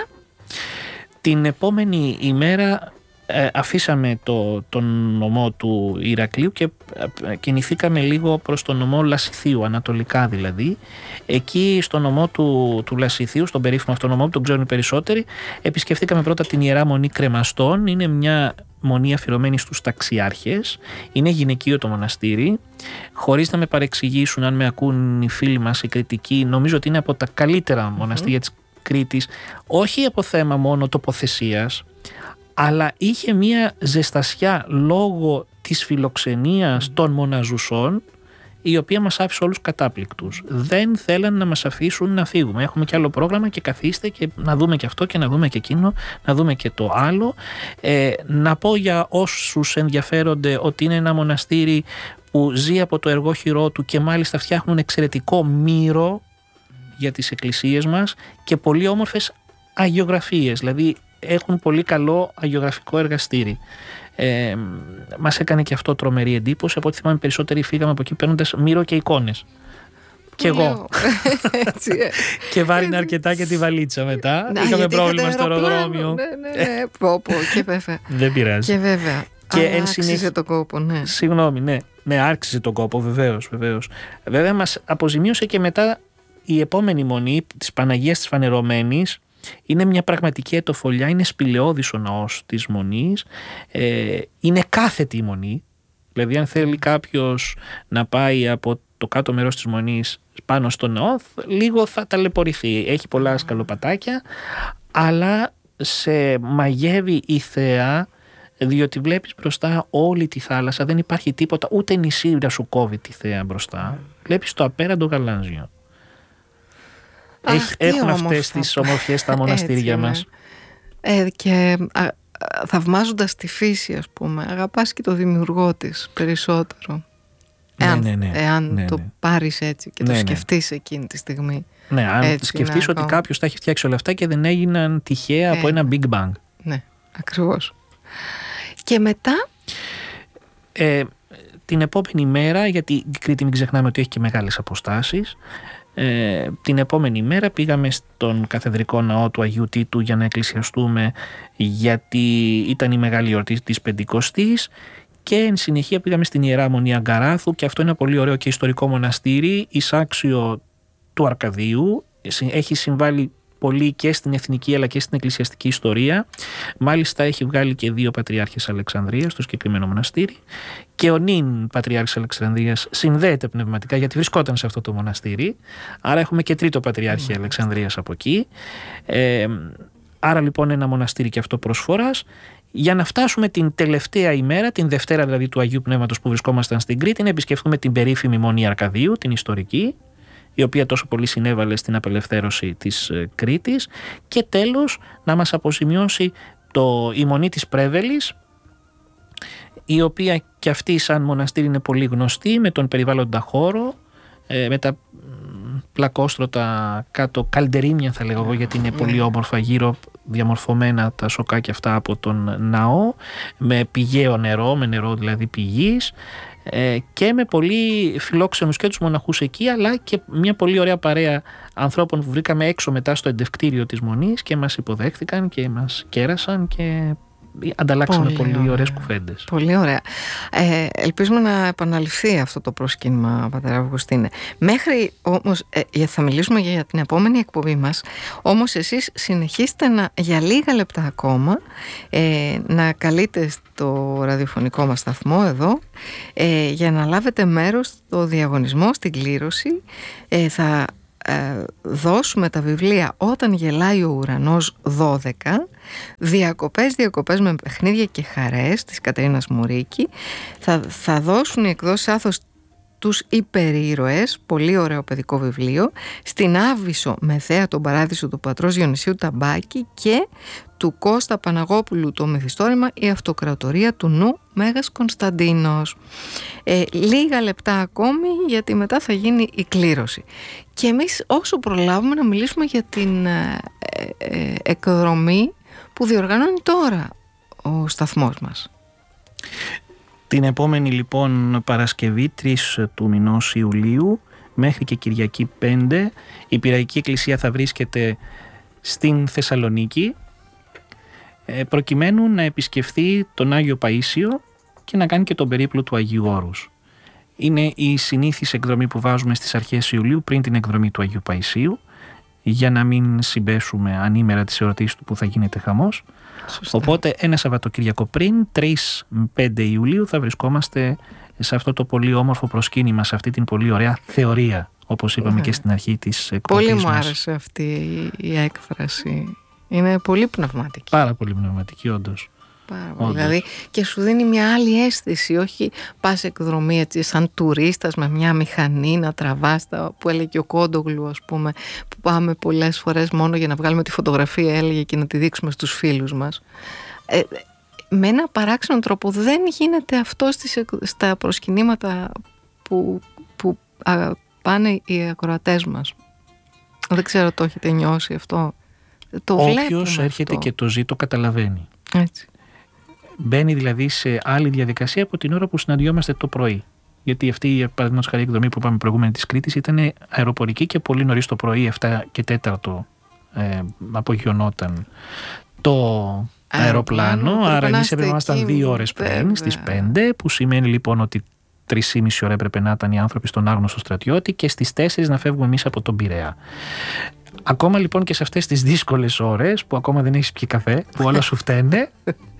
την επόμενη ημέρα ε, αφήσαμε το, τον νομό του Ηρακλείου και ε, κινηθήκαμε λίγο προς τον νομό Λασιθίου, ανατολικά δηλαδή. Εκεί στο νομό του, του Λασιθίου, στον περίφημο αυτό νομό που τον ξέρουν οι περισσότεροι, επισκεφθήκαμε πρώτα την Ιερά Μονή Κρεμαστών. Είναι μια μονή αφιερωμένη στους ταξιάρχες. Είναι γυναικείο το μοναστήρι. Χωρίς να με παρεξηγήσουν, αν με ακούν οι φίλοι μας οι κριτικοί, νομίζω ότι είναι από τα καλύτερα μοναστήρια mm. της Κρήτης, όχι από θέμα μόνο τοποθεσίας, αλλά είχε μία ζεστασιά λόγω της φιλοξενίας των μοναζουσών, η οποία μας άφησε όλους κατάπληκτους. Δεν θέλαν να μας αφήσουν να φύγουμε. Έχουμε και άλλο πρόγραμμα και καθίστε και να δούμε και αυτό και να δούμε και εκείνο, να δούμε και το άλλο. Ε, να πω για όσους ενδιαφέρονται ότι είναι ένα μοναστήρι που ζει από το εργόχειρό του και μάλιστα φτιάχνουν εξαιρετικό μύρο για τις εκκλησίες μας και πολύ όμορφες αγιογραφίες, δηλαδή έχουν πολύ καλό αγιογραφικό εργαστήρι. Ε, μας έκανε και αυτό τρομερή εντύπωση. Από ό,τι θυμάμαι περισσότεροι φύγαμε από εκεί παίρνοντας μύρο και εικόνες. Και εγώ. Και βάρινε αρκετά και τη βαλίτσα μετά. Να, είχαμε πρόβλημα στο αεροδρόμιο. Ναι, ναι, ναι. Πω, πω, και βέβαια. Δεν πειράζει. Και βέβαια. Και εν άξιζε συνεχ... τον κόπο, ναι. Συγγνώμη, ναι. Ναι, άξιζε τον κόπο, βεβαίως, βεβαίως. Βέβαια μας αποζημίωσε και μετά η επόμενη μονή της Παναγίας της Φανερωμένης. Είναι μια πραγματική ετοφολιά, είναι σπηλαιώδης ο ναός της Μονής, ε, είναι κάθετη η Μονή, δηλαδή αν θέλει κάποιος να πάει από το κάτω μέρος της Μονής πάνω στο ναό, λίγο θα ταλαιπωρηθεί, έχει πολλά σκαλοπατάκια, αλλά σε μαγεύει η θεά, διότι βλέπεις μπροστά όλη τη θάλασσα, δεν υπάρχει τίποτα, ούτε νησί να σου κόβει τη θέα μπροστά, βλέπεις το απέραντο γαλάζιο. Αχ, έχουν αυτές τις ομορφιές τα μοναστήρια έτσι, μας. Ναι. Ε, και α, θαυμάζοντας τη φύση, ας πούμε, αγαπάς και το δημιουργό της περισσότερο. Εάν, ναι, ναι, ναι. εάν ναι, ναι. το πάρεις έτσι και ναι, το ναι. σκεφτείς εκείνη τη στιγμή. Ναι, αν έτσι, σκεφτείς ότι κάποιος τα έχει φτιάξει όλα αυτά και δεν έγιναν τυχαία ε, από ένα Big Bang. Ναι, ακριβώς. Και μετά... Ε, την επόμενη μέρα, γιατί η Κρήτη μην ξεχνάμε ότι έχει και μεγάλες αποστάσεις, Ε, την επόμενη μέρα πήγαμε στον καθεδρικό ναό του Αγίου Τίτου για να εκκλησιαστούμε, γιατί ήταν η μεγάλη γιορτή της Πεντηκοστής, και εν συνεχεία πήγαμε στην Ιερά Μονή Αγκαράθου, και αυτό είναι ένα πολύ ωραίο και ιστορικό μοναστήρι, εισάξιο του Αρκαδίου, έχει συμβάλει πολύ και στην εθνική αλλά και στην εκκλησιαστική ιστορία. Μάλιστα έχει βγάλει και δύο πατριάρχες Αλεξανδρίας στο συγκεκριμένο μοναστήρι, και ο νυν πατριάρχης Αλεξανδρίας συνδέεται πνευματικά γιατί βρισκόταν σε αυτό το μοναστήρι, άρα έχουμε και τρίτο πατριάρχη Αλεξανδρίας από εκεί. Ε, άρα λοιπόν ένα μοναστήρι και αυτό προσφοράς, για να φτάσουμε την τελευταία ημέρα, την Δευτέρα δηλαδή του Αγίου Πνεύματος που βρισκόμασταν στην Κρήτη, να επισκεφθούμε την περίφημη Μονή Αρκαδίου, την ιστορική, η οποία τόσο πολύ συνέβαλε στην απελευθέρωση της Κρήτης, και τέλος να μας αποζημιώσει το, η Μονή της Πρέβελης, η οποία και αυτή σαν μοναστήρι είναι πολύ γνωστή, με τον περιβάλλοντα χώρο, με τα πλακόστρωτα κάτω, καλντερίμια θα λέγω εγώ, γιατί είναι πολύ όμορφα γύρω διαμορφωμένα τα σοκάκια αυτά από τον ναό, με πηγαίο νερό, με νερό δηλαδή πηγής, και με πολύ φιλόξενους και τους μοναχούς εκεί, αλλά και μια πολύ ωραία παρέα ανθρώπων που βρήκαμε έξω μετά στο εντευκτήριο της Μονής και μας υποδέχθηκαν και μας κέρασαν, και ανταλλάξαμε πολύ, πολύ ωραίες κουβέντες. Πολύ ωραία. Ε, ελπίζουμε να επαναληφθεί αυτό το προσκύνημα, πατέρα Αυγουστίνε. Μέχρι όμως, ε, θα μιλήσουμε για την επόμενη εκπομπή μας, όμως εσείς συνεχίστε να, για λίγα λεπτά ακόμα ε, να καλείτε στο ραδιοφωνικό μας σταθμό εδώ ε, για να λάβετε μέρος στο διαγωνισμό, στην κλήρωση. Ε, θα ε, δώσουμε τα βιβλία «Όταν γελάει ο ουρανός» δώδεκα, διακοπές, διακοπές με παιχνίδια και χαρές της Κατερίνας Μουρίκη. Θα, θα δώσουν οι εκδόσεις Άθος τους υπερήρωες, πολύ ωραίο παιδικό βιβλίο, στην Άβυσσο με θέα τον Παράδεισο του πατρός Διονυσίου Ταμπάκη και του Κώστα Παναγόπουλου το μυθιστόρημα «Η Αυτοκρατορία του Νου Μέγας Κωνσταντίνος». Ε, λίγα λεπτά ακόμη, γιατί μετά θα γίνει η κλήρωση. Και εμείς όσο προλάβουμε να μιλήσουμε για την ε, ε, εκδρομή που διοργανώνει τώρα ο σταθμός μας. Την επόμενη λοιπόν Παρασκευή τρεις του μηνός Ιουλίου μέχρι και Κυριακή πέντε η Πειραϊκή Εκκλησία θα βρίσκεται στην Θεσσαλονίκη προκειμένου να επισκεφθεί τον Άγιο Παΐσιο και να κάνει και τον περίπλο του Αγίου Όρους. Είναι η συνήθις εκδρομή που βάζουμε στις αρχές Ιουλίου πριν την εκδρομή του Αγίου Παΐσιου, για να μην συμπέσουμε ανήμερα τις εορτήσεις του που θα γίνεται χαμός. Σωστά. Οπότε ένα Σαββατοκύριακο πριν, τρεις με πέντε Ιουλίου, θα βρισκόμαστε σε αυτό το πολύ όμορφο προσκύνημα, σε αυτή την πολύ ωραία θεωρία, όπως είπαμε yeah. και στην αρχή της εκπομπής μας. Πολύ μου άρεσε αυτή η έκφραση. Είναι πολύ πνευματική. Πάρα πολύ πνευματική, όντως. Πάρα πολύ. Δηλαδή και σου δίνει μια άλλη αίσθηση, όχι πας εκδρομή έτσι σαν τουρίστας με μια μηχανή να τραβάς τα, που έλεγε ο Κόντογλου, ας πούμε, που πάμε πολλές φορές μόνο για να βγάλουμε τη φωτογραφία, έλεγε, και να τη δείξουμε στους φίλους μας. Ε, με ένα παράξενο τρόπο δεν γίνεται αυτό στις, στα προσκυνήματα που, που α, πάνε οι ακροατές μας. Δεν ξέρω, το έχετε νιώσει αυτό? Το Όποιος έρχεται αυτό και το ζει το καταλαβαίνει. Έτσι. Μπαίνει δηλαδή σε άλλη διαδικασία από την ώρα που συναντιόμαστε το πρωί. Γιατί αυτή η παραδείγματος χάρη εκδρομή που πάμε προηγούμενη της Κρήτης ήταν αεροπορική και πολύ νωρίς το πρωί, επτά και τέταρτο, ε, απογειωνόταν το αεροπλάνο. αεροπλάνο άρα εμείς έπρεπε να ήμασταν δύο ώρες πριν, στις πέντε, που σημαίνει λοιπόν ότι τρεις και μισή ώρα έπρεπε να ήταν οι άνθρωποι στον άγνωστο στρατιώτη και στις τέσσερις να φεύγουμε εμείς από τον Πειραιά. Ακόμα λοιπόν και σε αυτές τις δύσκολες ώρες που ακόμα δεν έχεις πιει καφέ, που όλα σου φταίνε,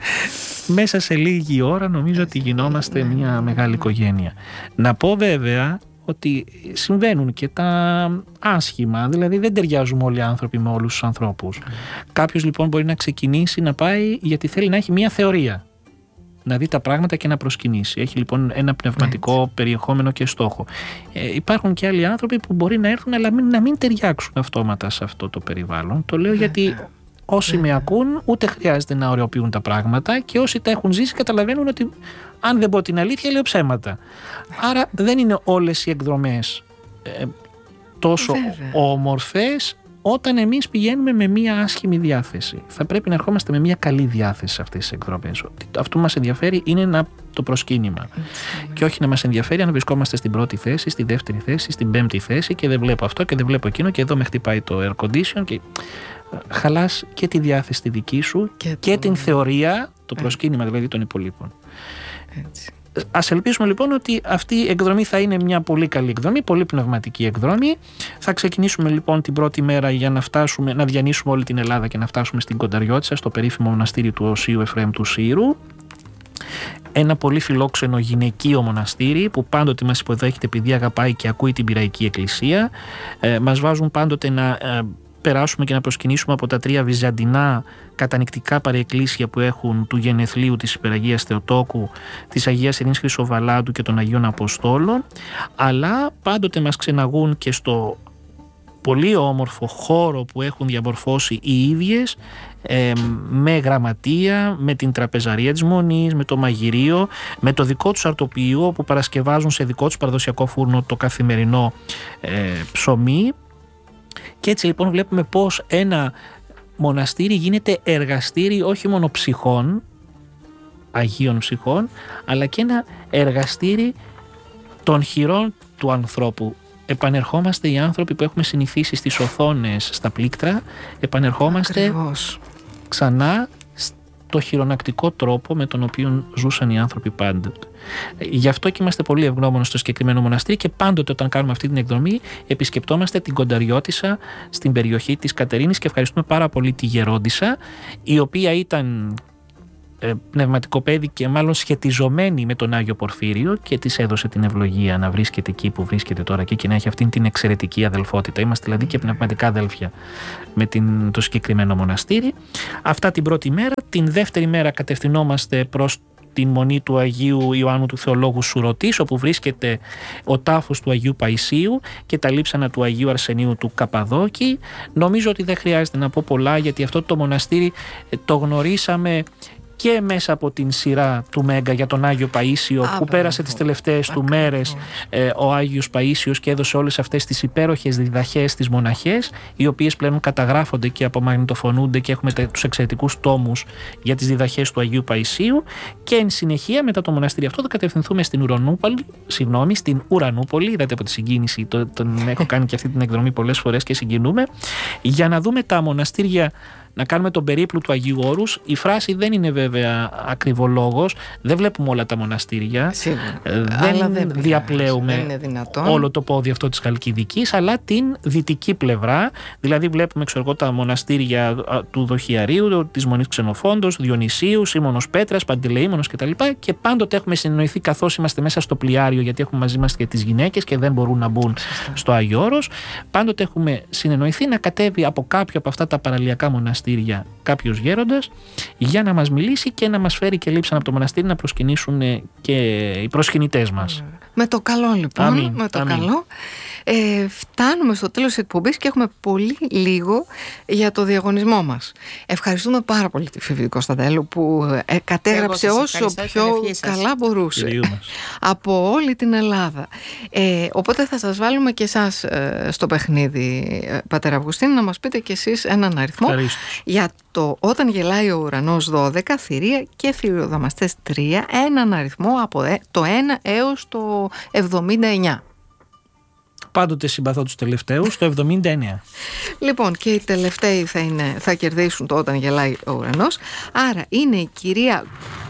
μέσα σε λίγη ώρα νομίζω ότι γινόμαστε μια μεγάλη οικογένεια. Να πω βέβαια ότι συμβαίνουν και τα άσχημα, δηλαδή δεν ταιριάζουμε όλοι οι άνθρωποι με όλους τους ανθρώπους. Κάποιος λοιπόν μπορεί να ξεκινήσει να πάει γιατί θέλει να έχει μια θεωρία, να δει τα πράγματα και να προσκυνήσει. Έχει λοιπόν ένα πνευματικό Έτσι. περιεχόμενο και στόχο. Ε, υπάρχουν και άλλοι άνθρωποι που μπορεί να έρθουν αλλά μην, να μην ταιριάξουν αυτόματα σε αυτό το περιβάλλον. Το λέω γιατί όσοι με ακούν ούτε χρειάζεται να ωρεοποιούν τα πράγματα και όσοι τα έχουν ζήσει καταλαβαίνουν ότι αν δεν πω την αλήθεια λέω ψέματα. Άρα δεν είναι όλες οι εκδρομές ε, τόσο Βέβαια. όμορφες όταν εμείς πηγαίνουμε με μία άσχημη διάθεση. Θα πρέπει να ερχόμαστε με μία καλή διάθεση σε αυτές τις εκδρομές. Αυτό που μας ενδιαφέρει είναι να, το προσκύνημα. Mm. Και όχι να μας ενδιαφέρει αν βρισκόμαστε στην πρώτη θέση, στη δεύτερη θέση, στην πέμπτη θέση και δεν βλέπω αυτό και δεν βλέπω εκείνο και εδώ με χτυπάει το air condition. Και χαλάς και τη διάθεση τη δική σου και, και το... την θεωρία, το προσκύνημα δηλαδή των υπολείπων. Έτσι. Ας ελπίσουμε λοιπόν ότι αυτή η εκδρομή θα είναι μια πολύ καλή εκδρομή, πολύ πνευματική εκδρομή. Θα ξεκινήσουμε λοιπόν την πρώτη μέρα για να φτάσουμε, να διανύσουμε όλη την Ελλάδα και να φτάσουμε στην Κονταριώτισσα, στο περίφημο μοναστήρι του Οσίου Εφραίμ του Σύρου. Ένα πολύ φιλόξενο γυναικείο μοναστήρι που πάντοτε μας υποδέχεται επειδή αγαπάει και ακούει την Πειραϊκή Εκκλησία. Ε, μας βάζουν πάντοτε να ε, περάσουμε και να προσκυνήσουμε από τα τρία βυζαντινά κατανυκτικά παρεκκλήσια που έχουν του γενεθλίου της Υπεραγίας Θεοτόκου, της Αγίας Ειρήνης Χρυσοβαλάντου και των Αγίων Αποστόλων, αλλά πάντοτε μας ξεναγούν και στο πολύ όμορφο χώρο που έχουν διαμορφώσει οι ίδιες, ε, με γραμματεία, με την τραπεζαρία της Μονής, με το μαγειρίο, με το δικό τους αρτοποιείο που παρασκευάζουν σε δικό τους παραδοσιακό φούρνο το καθημερινό ε, ψωμί. Και έτσι λοιπόν βλέπουμε πως ένα μοναστήρι γίνεται εργαστήρι όχι μόνο ψυχών, Αγίων ψυχών, αλλά και ένα εργαστήρι των χειρών του ανθρώπου. Επανερχόμαστε οι άνθρωποι που έχουμε συνηθίσει στις οθόνες, στα πλήκτρα, επανερχόμαστε Ακριβώς. ξανά το χειρονακτικό τρόπο με τον οποίο ζούσαν οι άνθρωποι πάντοτε. Γι' αυτό και είμαστε πολύ ευγνώμονες στο συγκεκριμένο μοναστήρι και πάντοτε όταν κάνουμε αυτή την εκδρομή επισκεπτόμαστε την Κονταριώτισσα στην περιοχή της Κατερίνης και ευχαριστούμε πάρα πολύ τη Γερόντισσα, η οποία ήταν πνευματικό παιδί και μάλλον σχετιζομένη με τον Άγιο Πορφύριο και της έδωσε την ευλογία να βρίσκεται εκεί που βρίσκεται τώρα και, και να έχει αυτήν την εξαιρετική αδελφότητα. Είμαστε δηλαδή και πνευματικά αδέλφια με την, το συγκεκριμένο μοναστήρι. Αυτά την πρώτη μέρα. Την δεύτερη μέρα κατευθυνόμαστε προς την μονή του Αγίου Ιωάννου του Θεολόγου Σουρωτής, όπου βρίσκεται ο τάφος του Αγίου Παϊσίου και τα λείψανα του Αγίου Αρσενίου του Καπαδόκη. Νομίζω ότι δεν χρειάζεται να πω πολλά, γιατί αυτό το μοναστήρι το γνωρίσαμε και μέσα από την σειρά του Μέγκα για τον Άγιο Παΐσιο, Α, που πέρασε τις τελευταίες του μέρες ε, ο Άγιος Παΐσιος και έδωσε όλες αυτές τις υπέροχες διδαχές στις μοναχές, οι οποίες πλέον καταγράφονται και απομαγνητοφωνούνται και έχουμε τους εξαιρετικούς τόμους για τις διδαχές του Αγίου Παΐσιου. Και εν συνεχεία μετά το μοναστήρι αυτό θα κατευθυνθούμε στην Ουρανούπολη, συγγνώμη, στην Ουρανούπολη, είδατε από τη συγκίνηση, το, τον έχω κάνει και αυτή την εκδρομή πολλές φορές και συγκινούμε, για να δούμε τα μοναστήρια, να κάνουμε τον περίπλου του Αγίου Όρους. Η φράση δεν είναι βέβαια ακριβολόγος, δεν βλέπουμε όλα τα μοναστήρια, Σίγουρα. δεν, δεν διαπλέουμε δεν όλο το πόδι αυτό της Χαλκιδικής, αλλά την δυτική πλευρά, δηλαδή βλέπουμε ξέρω εγώ, τα μοναστήρια του Δοχιαρίου, της Μονής Ξενοφόντος, Διονυσίου, Σίμωνος Πέτρας, Παντελεήμονος κτλ. Και πάντοτε έχουμε συνεννοηθεί, καθώς είμαστε μέσα στο πλοιάριο, γιατί έχουμε μαζί μας και τις γυναίκες και δεν μπορούν να μπουν Σωστά. στο Άγιο Όρος, πάντοτε έχουμε συνεννοηθεί να κατέβει από κάποιο από αυτά τα παραλιακά μοναστήρια κάποιος γέροντας για να μας μιλήσει και να μας φέρει και λείψανα από το μοναστήρι να προσκυνήσουν και οι προσκυνητές μας. Με το καλό λοιπόν, αμήν, με το αμήν. καλό. Ε, φτάνουμε στο τέλος της εκπομπής και έχουμε πολύ λίγο για το διαγωνισμό μας. Ευχαριστούμε πάρα πολύ τη Φίβη Κωνσταντέλου που ε, κατέγραψε όσο πιο καλά μπορούσε από όλη την Ελλάδα. Ε, οπότε θα σας βάλουμε και εσάς ε, στο παιχνίδι, ε, Πατέρα Αυγουστίνη, να μας πείτε και εσείς έναν αριθμό. Ευχαριστώς. Για το Όταν γελάει ο ουρανός δώδεκα, θηρία και θηριοδαμαστές τρία, έναν αριθμό από το ένα έως το εβδομήντα εννιά. Πάντοτε συμπαθώ τους τελευταίους, το εβδομήντα εννιά. Λοιπόν, και οι τελευταίοι θα, είναι, θα κερδίσουν το Όταν γελάει ο ουρανός. Άρα είναι η κυρία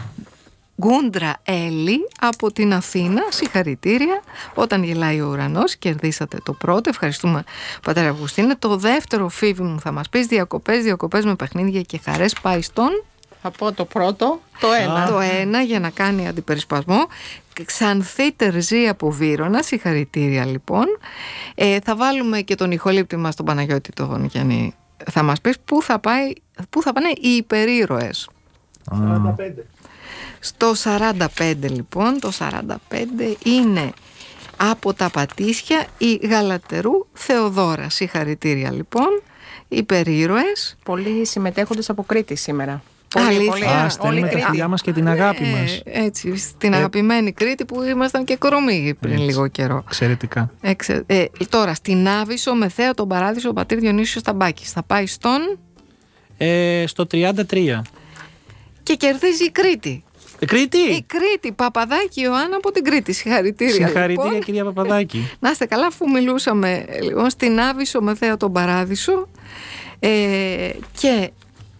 Γκούντρα Έλλη από την Αθήνα. Συγχαρητήρια. Όταν γελάει ο ουρανός, κερδίσατε το πρώτο. Ευχαριστούμε, Πατέρα Αυγουστίνε. Το δεύτερο, Φίβη μου, θα μας πεις διακοπές, διακοπές με παιχνίδια και χαρές. Πάει στον... Θα πω το πρώτο, το ένα. Το ένα για να κάνει αντιπερισπασμό. Ξανθή Τερζή από Βύρωνα, συγχαρητήρια λοιπόν. Ε, θα βάλουμε και τον ηχολήπτη μας, τον Παναγιώτη τον Γιάννη. Θα μας πεις πού θα, πάει, πού θα πάνε οι υπερήρωες. σαράντα πέντε. Στο σαράντα πέντε λοιπόν, το σαράντα πέντε είναι από τα Πατήσια η Γαλατερού Θεοδώρα. Συγχαρητήρια λοιπόν, υπερήρωες. Πολλοί συμμετέχοντες από Κρήτη σήμερα. Αλήθεια. Πολύ, Α, στέλνουμε τα φιλιά μας και την αγάπη ε, μας. Έτσι, στην αγαπημένη Κρήτη που ήμασταν και κορομοί πριν έτσι, λίγο καιρό. Εξαιρετικά. Εξε, ε, τώρα, στην Άβυσσο με θέα τον Παράδεισο ο πατήρ Διονύσιος Σταμπάκης. Θα πάει στον... Ε, στο τριάντα τρία. Και κερδίζει η Κρήτη. Η Κρήτη! Η Κρήτη, Παπαδάκη Ιωάννα από την Κρήτη. Συγχαρητήρια. Συγχαρητήρια λοιπόν. Κυρία Παπαδάκη. Να είστε καλά, αφού μιλούσαμε λοιπόν, στην Άβυσσο με θέα τον Παράδεισο. Ε, και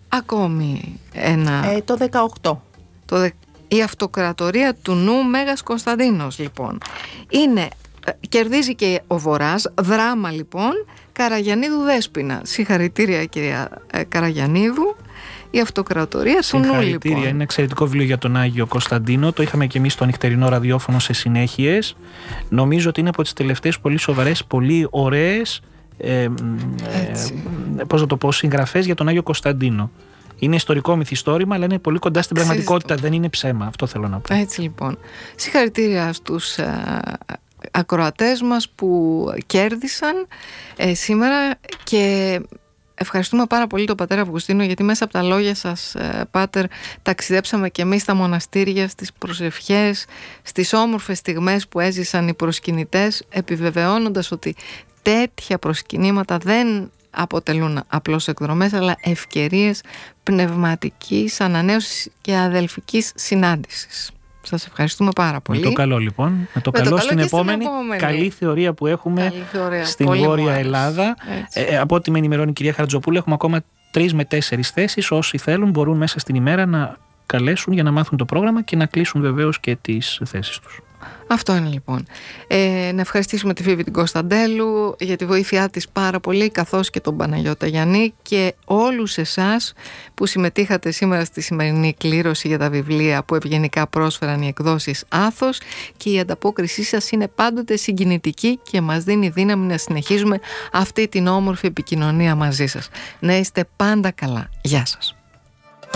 ακόμη ένα... Ε, το δεκαοκτώ. Το δε... Η αυτοκρατορία του νου Μέγας Κωνσταντίνος λοιπόν. Είναι, κερδίζει και ο Βορράς, δράμα λοιπόν, Καραγιαννίδου Δέσποινα. Συγχαρητήρια κυρία ε, Καραγιαννίδου. Η αυτοκρατορία του νου λοιπόν. Είναι ένα εξαιρετικό βιβλίο για τον Άγιο Κωνσταντίνο. Το είχαμε και εμείς στο νυχτερινό ραδιόφωνο σε συνέχειες. Νομίζω ότι είναι από τις τελευταίες πολύ σοβαρές, πολύ ωραίες ε, ε, πώς να το πω, συγγραφές για τον Άγιο Κωνσταντίνο. Είναι ιστορικό μυθιστόρημα, αλλά είναι πολύ κοντά στην πραγματικότητα. Δεν είναι ψέμα. Αυτό θέλω να πω. Έτσι λοιπόν. Συγχαρητήρια στους α, ακροατές μας που κέρδισαν ε, σήμερα και ευχαριστούμε πάρα πολύ τον πατέρα Αυγουστίνο, γιατί μέσα από τα λόγια σας, ε, πάτερ, ταξιδέψαμε και εμείς στα μοναστήρια, στις προσευχές, στις όμορφες στιγμές που έζησαν οι προσκυνητές, επιβεβαιώνοντας ότι τέτοια προσκυνήματα δεν αποτελούν απλώς εκδρομές, αλλά ευκαιρίες πνευματικής ανανέωσης και αδελφικής συνάντησης. Σας ευχαριστούμε πάρα πολύ. Με το καλό λοιπόν, με το, με καλό, το καλό στην επόμενη, στην επόμενη καλή θεωρία που έχουμε θεωρία. στην πολύ Βόρεια Ελλάδα. Ε, από ό,τι με ενημερώνει η κυρία Χαρτζοπούλου, έχουμε ακόμα τρεις με τέσσερις θέσεις. Όσοι θέλουν μπορούν μέσα στην ημέρα να καλέσουν για να μάθουν το πρόγραμμα και να κλείσουν βεβαίως και τις θέσεις τους. Αυτό είναι λοιπόν. Ε, να ευχαριστήσουμε τη Φίβη την Κωνσταντέλου για τη βοήθειά της πάρα πολύ, καθώς και τον Παναγιώτα Γιαννή και όλους εσάς που συμμετείχατε σήμερα στη σημερινή κλήρωση για τα βιβλία που ευγενικά πρόσφεραν οι εκδόσεις Άθος, και η ανταπόκρισή σας είναι πάντοτε συγκινητική και μας δίνει δύναμη να συνεχίζουμε αυτή την όμορφη επικοινωνία μαζί σας. Να είστε πάντα καλά. Γεια σας.